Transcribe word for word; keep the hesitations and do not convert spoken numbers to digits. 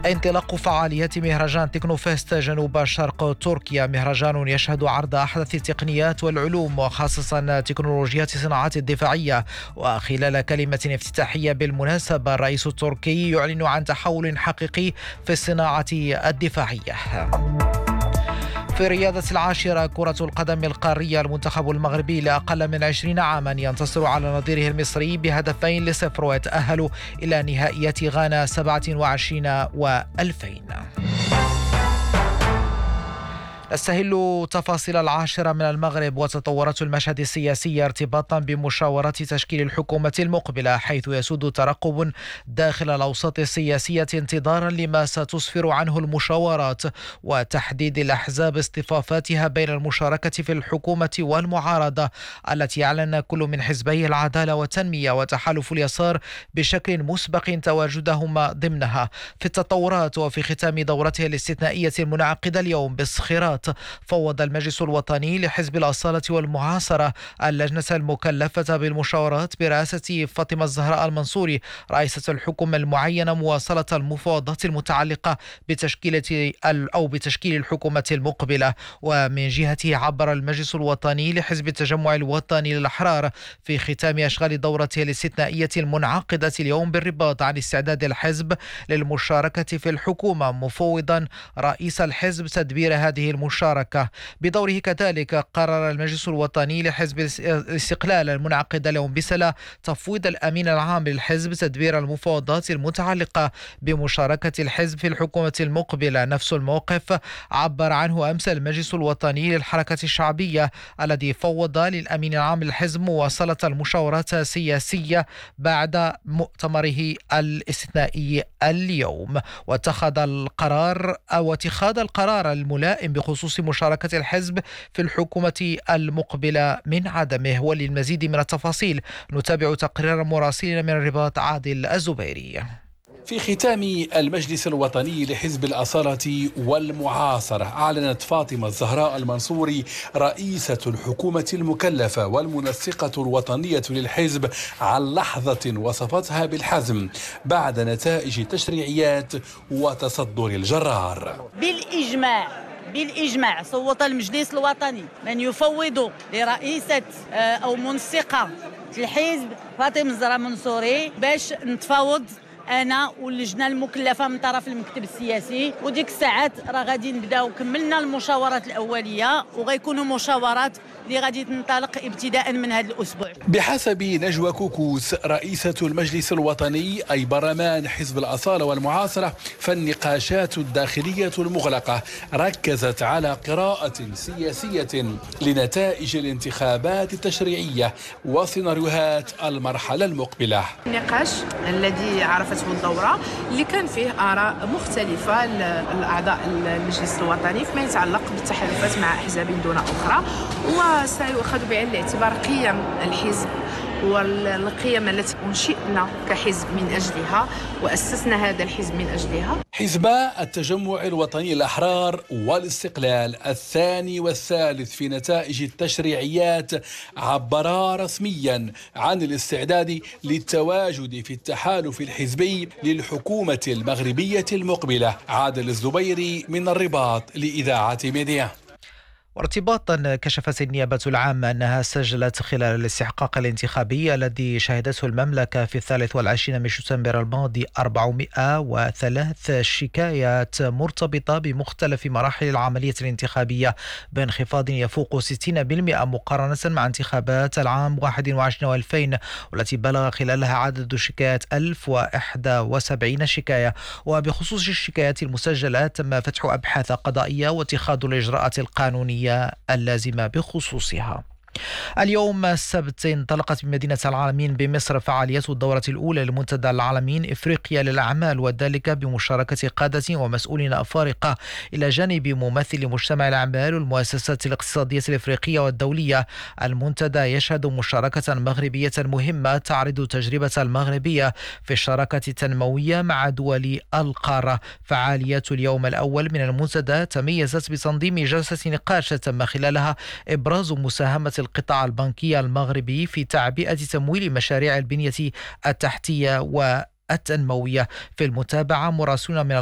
انطلاق فعاليات مهرجان تكنوفيست جنوب شرق تركيا، مهرجان يشهد عرض أحدث التقنيات والعلوم وخاصة تكنولوجيات الصناعات الدفاعية. وخلال كلمة افتتاحية بالمناسبة، الرئيس التركي يعلن عن تحول حقيقي في الصناعة الدفاعية. في الرياضة العاشرة، كرة القدم القارية، المنتخب المغربي لأقل من عشرين عاما ينتصر على نظيره المصري بهدفين لصفر ويتأهل إلى نهائيات غانا سبعة وعشرين وألفين. نستهل تفاصيل العاشرة من المغرب. وتطورات المشهد السياسي ارتباطا بمشاورات تشكيل الحكومة المقبلة، حيث يسود ترقب داخل الأوساط السياسية انتظارا لما ستسفر عنه المشاورات وتحديد الأحزاب اصطفافاتها بين المشاركة في الحكومة والمعارضة، التي أعلن كل من حزبي العدالة والتنمية وتحالف اليسار بشكل مسبق تواجدهما ضمنها. في التطورات، وفي ختام دورته الاستثنائية المنعقدة اليوم بالصخيرات، فوض المجلس الوطني لحزب الأصالة والمعاصرة اللجنة المكلفة بالمشاورات برئاسة فاطمة الزهراء المنصوري رئيسة الحكومة المعينة مواصلة المفاوضات المتعلقة بتشكيلة أو بتشكيل الحكومة المقبلة. ومن جهته، عبر المجلس الوطني لحزب التجمع الوطني للأحرار في ختام أشغال دورته الاستثنائية المنعقدة اليوم بالرباط عن استعداد الحزب للمشاركة في الحكومة، مفوضا رئيس الحزب تدبير هذه المشاركة. بدوره كذلك، قرر المجلس الوطني لحزب الاستقلال المنعقد اليوم بسلا تفويض الأمين العام للحزب تدبير المفاوضات المتعلقة بمشاركة الحزب في الحكومة المقبلة. نفس الموقف عبر عنه أمس المجلس الوطني للحركة الشعبية، الذي فوض للأمين العام للحزب مواصلة المشاورات السياسية بعد مؤتمره الاستثنائي اليوم، واتخذ القرار أو اتخاذ القرار الملائم بخصوص مشاركة الحزب في الحكومة المقبلة من عدمه. وللمزيد من التفاصيل نتابع تقرير مراسلنا من الرباط عادل الزبيري. في ختام المجلس الوطني لحزب الأصالة والمعاصرة، أعلنت فاطمة الزهراء المنصوري رئيسة الحكومة المكلفة والمنسقة الوطنية للحزب عن لحظة وصفتها بالحزم بعد نتائج تشريعيات وتصدر الجرار. بالإجماع بالإجماع صوت المجلس الوطني من يفوض لرئيسة أو منسقة الحزب فاطمة الزهراء المنصوري باش نتفاوض انا واللجنه المكلفه من طرف المكتب السياسي. وديك الساعات راه غادي نبداو كملنا المشاورات الاوليه، وغيكونوا مشاورات اللي غادي تنطلق ابتداء من هذا الاسبوع. بحسب نجوى كوكوس رئيسه المجلس الوطني اي برلمان حزب الاصاله والمعاصره، فالنقاشات الداخليه المغلقه ركزت على قراءه سياسيه لنتائج الانتخابات التشريعيه وسيناريوهات المرحله المقبله. النقاش الذي عرفته الدورة اللي كان فيه آراء مختلفة لأعضاء المجلس الوطني فيما يتعلق بالتحالفات مع أحزاب دون أخرى، وسيؤخذ بعين الاعتبار قيم الحزب والقيم التي أنشئنا كحزب من أجلها وأسسنا هذا الحزب من أجلها. حزبا التجمع الوطني الأحرار والاستقلال الثاني والثالث في نتائج التشريعيات عبرا رسميا عن الاستعداد للتواجد في التحالف الحزبي للحكومة المغربية المقبلة. عادل الزبيري من الرباط لإذاعة ميديا. وارتباطا، كشفت النيابة العامة أنها سجلت خلال الاستحقاق الانتخابي الذي شهدته المملكة في الثالث والعشرين من شتنبر الماضي أربعمائة وثلاث شكايات مرتبطة بمختلف مراحل العملية الانتخابية بانخفاض يفوق ستين بالمئة مقارنة مع انتخابات العام واحد وعشرين وألفين، والتي بلغ خلالها عدد الشكايات ألف وواحد وسبعين شكاية. وبخصوص الشكايات المسجلة تم فتح أبحاث قضائية واتخاذ الإجراءات القانونية اللازمة بخصوصها. اليوم السبت انطلقت بمدينة العالمين بمصر فعاليات الدورة الأولى لمنتدى العالمين إفريقيا للأعمال، وذلك بمشاركة قادة ومسؤولين أفارقة إلى جانب ممثل مجتمع الأعمال والمؤسسات الاقتصادية الإفريقية والدولية. المنتدى يشهد مشاركة مغربية مهمة تعرض تجربة المغربية في الشراكة التنموية مع دول القارة. فعاليات اليوم الأول من المنتدى تميزت بتنظيم جلسة نقاش تم خلالها إبراز مساهمة القطاع البنكي المغربي في تعبئة تمويل مشاريع البنية التحتية والتنموية. في المتابعة، مراسلون من